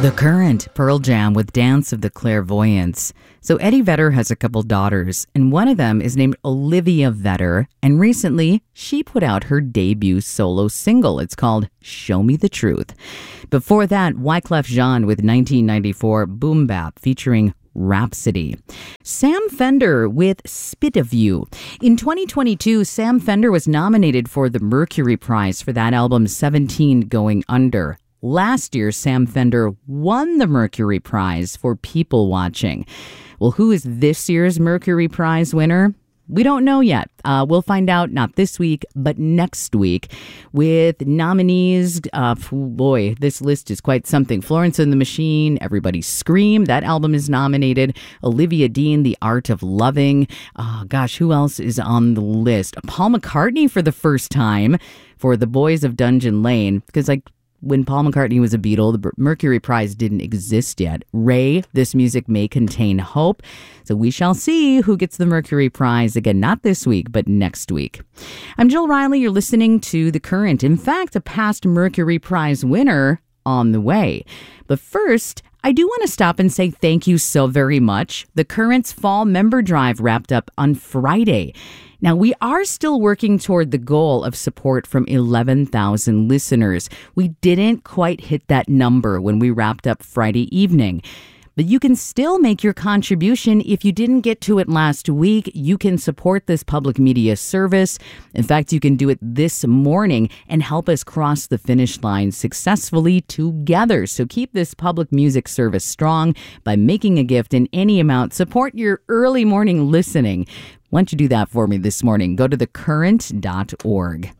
The Current, Pearl Jam with Dance of the Clairvoyants. So Eddie Vedder has a couple daughters, and one of them is named Olivia Vedder, and recently she put out her debut solo single. It's called Show Me the Truth. Before that, Wyclef Jean with 1994 Boom Bap featuring Rhapsody. Sam Fender with Spit of You. In 2022, Sam Fender was nominated for the Mercury Prize for that album 17 Going Under. Last year, Sam Fender won the Mercury Prize for People Watching. Well, who is this year's Mercury Prize winner? We don't know yet. We'll find out not this week, but next week with nominees. Boy, this list is quite something. Florence and the Machine, Everybody Scream. That album is nominated. Olivia Dean, The Art of Loving. Who else is on the list? Paul McCartney for the first time for The Boys of Dungeon Lane. Because, when Paul McCartney was a Beatle, the Mercury Prize didn't exist yet. Ray, This Music May Contain Hope. So we shall see who gets the Mercury Prize. Again, not this week, but next week. I'm Jill Riley. You're listening to The Current. In fact, a past Mercury Prize winner on the way. But first, I do want to stop and say thank you so very much. The Current's Fall Member Drive wrapped up on Friday. Now, we are still working toward the goal of support from 11,000 listeners. We didn't quite hit that number when we wrapped up Friday evening. But you can still make your contribution. If you didn't get to it last week, you can support this public media service. In fact, you can do it this morning and help us cross the finish line successfully together. So keep this public music service strong by making a gift in any amount. Support your early morning listening. Why don't you do that for me this morning? Go to thecurrent.org.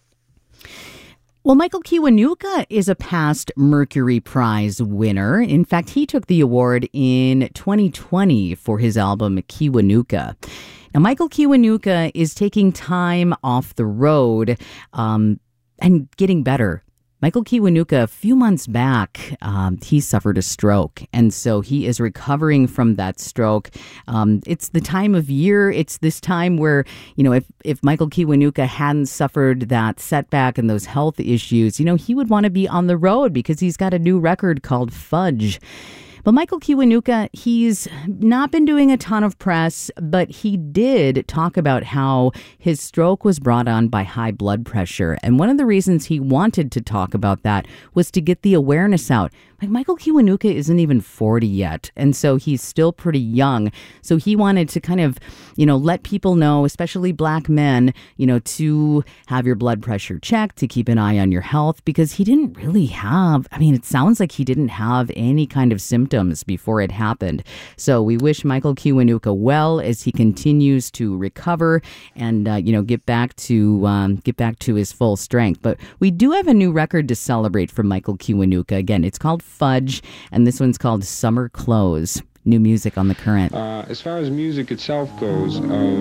Well, Michael Kiwanuka is a past Mercury Prize winner. In fact, he took the award in 2020 for his album Kiwanuka. Now, Michael Kiwanuka is taking time off the road and getting better. Michael Kiwanuka, a few months back, he suffered a stroke, and so he is recovering from that stroke. It's the time of year. It's this time where, if Michael Kiwanuka hadn't suffered that setback and those health issues, he would want to be on the road because he's got a new record called Fudge. But Michael Kiwanuka, he's not been doing a ton of press, but he did talk about how his stroke was brought on by high blood pressure. And one of the reasons he wanted to talk about that was to get the awareness out. Michael Kiwanuka isn't even 40 yet, and so he's still pretty young. So he wanted to kind of, let people know, especially black men, to have your blood pressure checked, to keep an eye on your health, because he didn't really have, it sounds like he didn't have any kind of symptoms before it happened. So we wish Michael Kiwanuka well as he continues to recover and, get back to his full strength. But we do have a new record to celebrate from Michael Kiwanuka. Again, it's called Fudge, and this one's called Summer Clothes. New music on The Current. As far as music itself goes,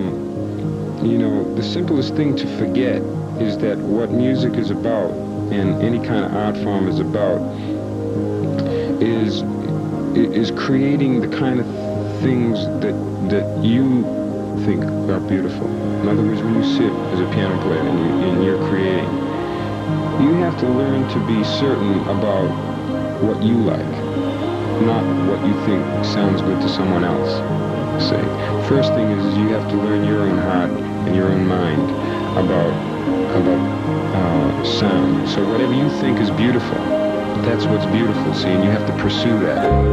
the simplest thing to forget is that what music is about, and any kind of art form is about, is creating the kind of things that you think are beautiful. In other words, when you sit as a piano player and you're creating, you have to learn to be certain about what you like, not what you think sounds good to someone else. Say, first thing is you have to learn your own heart and your own mind about sound. So whatever you think is beautiful, that's what's beautiful. See, and you have to pursue that.